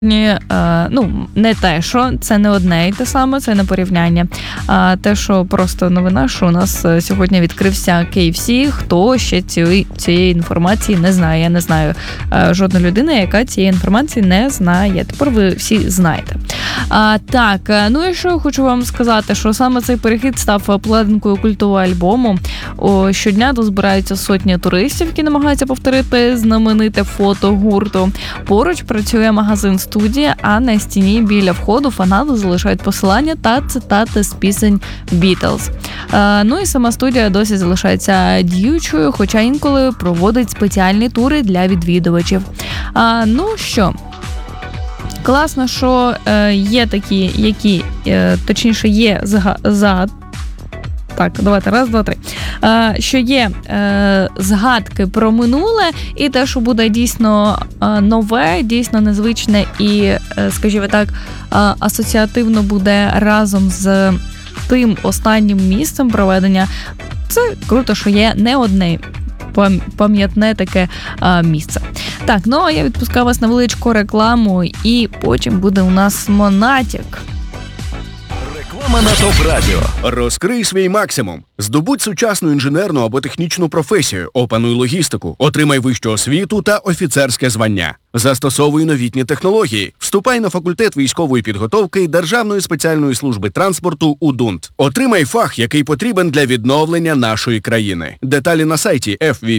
Не те, що це не одне і те саме, це не порівняння. А те, що просто новина, що у нас сьогодні відкрився KFC, хто ще цієї інформації не знає. Я не знаю жодної людини, яка цієї інформації не знає. Тепер ви всі знаєте. І що я хочу вам сказати, що саме цей перехід став обкладинкою культового альбому. Щодня тут збираються сотні туристів, які намагаються повторити знамените фото гурту. Поруч працює магазин-студія, а на стіні біля входу фанати залишають посилання та цитати з пісень Beatles. І сама студія досі залишається діючою, хоча інколи проводить спеціальні тури для відвідувачів. Класно, що є такі, які, точніше, є що є згадки про минуле і те, що буде дійсно нове, дійсно незвичне і, скажімо так, асоціативно буде разом з тим останнім місцем проведення. Це круто, що є не одне пам'ятне таке місце. А я відпускаю вас на величку рекламу, і потім буде у нас Монатік. Реклама на ТОП Радіо. Розкрий свій максимум. Здобудь сучасну інженерну або технічну професію, опануй логістику, отримай вищу освіту та офіцерське звання. Застосовуй новітні технології. Вступай на факультет військової підготовки Державної спеціальної служби транспорту УДУНТ. Отримай фах, який потрібен для відновлення нашої країни. Деталі на сайті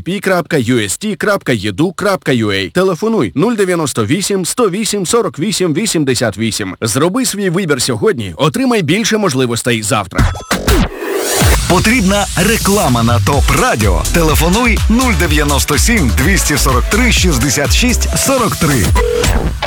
fvp.ust.edu.ua. Телефонуй 098 108 48 88. Зроби свій вибір сьогодні, отримай більше можливостей завтра. Потрібна реклама на ТОП Радіо. Телефонуй 097 243 66 43.